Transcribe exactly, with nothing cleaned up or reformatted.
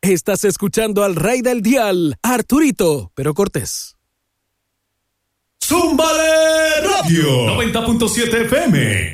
Estás escuchando al rey del dial, Arturito, pero Cortés. Zúmbale Radio noventa punto siete F M.